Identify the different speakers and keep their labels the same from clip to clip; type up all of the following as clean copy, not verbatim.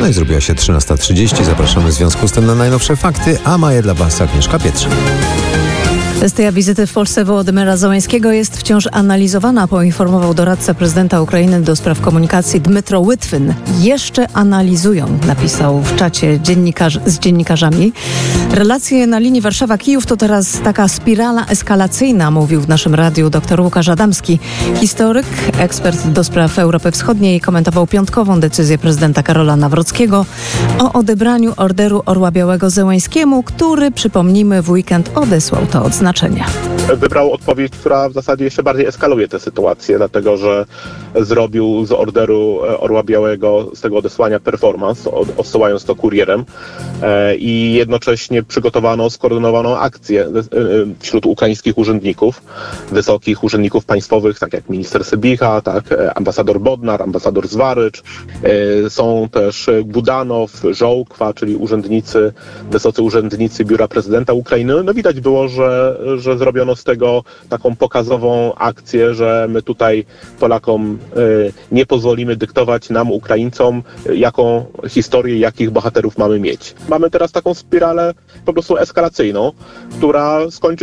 Speaker 1: i zrobiła się 13:30. Zapraszamy w związku z tym na najnowsze fakty, a ma je dla Was Agnieszka Pietrzyk.
Speaker 2: Kwestia wizyty w Polsce Wołodymyra Zełenskiego jest wciąż analizowana, poinformował doradca prezydenta Ukrainy do spraw komunikacji Dmytro Łytwyn. Jeszcze analizują, napisał w czacie z dziennikarzami. Relacje na linii Warszawa-Kijów to teraz taka spirala eskalacyjna, mówił w naszym radiu dr Łukasz Adamski. Historyk, ekspert do spraw Europy Wschodniej, komentował piątkową decyzję prezydenta Karola Nawrockiego o odebraniu Orderu Orła Białego Zełenskiemu, który, przypomnijmy, w weekend odesłał to odznaczenie.
Speaker 3: Wybrał odpowiedź, która w zasadzie jeszcze bardziej eskaluje tę sytuację, dlatego że zrobił z Orderu Orła Białego, z tego odesłania performance, odsyłając to kurierem i jednocześnie przygotowano skoordynowaną akcję wśród ukraińskich urzędników, wysokich urzędników państwowych, tak jak minister Sybicha, tak, ambasador Bodnar, ambasador Zwarycz, są też Budanow, Żołkwa, czyli wysocy urzędnicy Biura Prezydenta Ukrainy. No widać było, że zrobiono z tego taką pokazową akcję, że my tutaj Polakom nie pozwolimy dyktować nam, Ukraińcom, jaką historię, jakich bohaterów mamy mieć. Mamy teraz taką spiralę po prostu eskalacyjną, która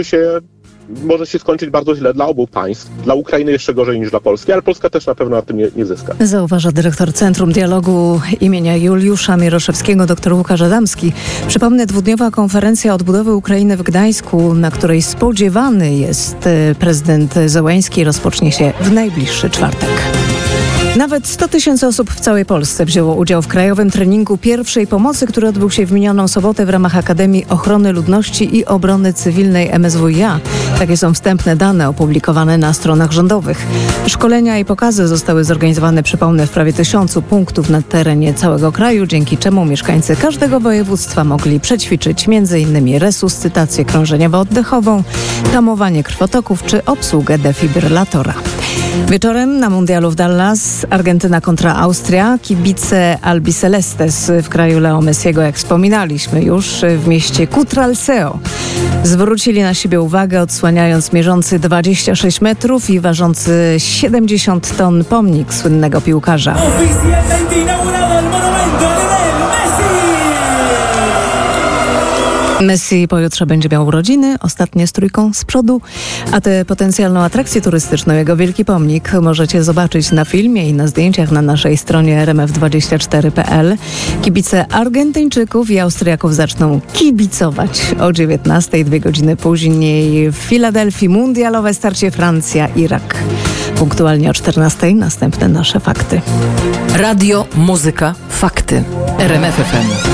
Speaker 3: może się skończyć bardzo źle dla obu państw. Dla Ukrainy jeszcze gorzej niż dla Polski, ale Polska też na pewno na tym nie zyska.
Speaker 2: Zauważa dyrektor Centrum Dialogu imienia Juliusza Mieroszewskiego dr Łukasz Adamski. Przypomnę, 2-dniowa konferencja odbudowy Ukrainy w Gdańsku, na której spodziewany jest prezydent Zełenski, rozpocznie się w najbliższy czwartek. Nawet 100 000 osób w całej Polsce wzięło udział w krajowym treningu pierwszej pomocy, który odbył się w minioną sobotę w ramach Akademii Ochrony Ludności i Obrony Cywilnej MSWiA. Takie są wstępne dane opublikowane na stronach rządowych. Szkolenia i pokazy zostały zorganizowane, przypomnę, w prawie 1000 punktów na terenie całego kraju, dzięki czemu mieszkańcy każdego województwa mogli przećwiczyć m.in. resuscytację krążeniowo-oddechową, tamowanie krwotoków czy obsługę defibrylatora. Wieczorem na mundialu w Dallas Argentyna kontra Austria. Kibice Albicelestes w kraju Leo Messiego, jak wspominaliśmy już, w mieście Cutralceo zwrócili na siebie uwagę, odsłaniając mierzący 26 metrów i ważący 70 ton pomnik słynnego piłkarza. Messi pojutrze będzie miał urodziny, ostatnie z trójką z przodu, a tę potencjalną atrakcję turystyczną, jego wielki pomnik, możecie zobaczyć na filmie i na zdjęciach na naszej stronie rmf24.pl. Kibice Argentyńczyków i Austriaków zaczną kibicować o 19:00, 2 godziny później w Filadelfii mundialowe starcie Francja-Irak. Punktualnie o 14:00 następne nasze fakty.
Speaker 4: Radio, muzyka, fakty. RMF FM.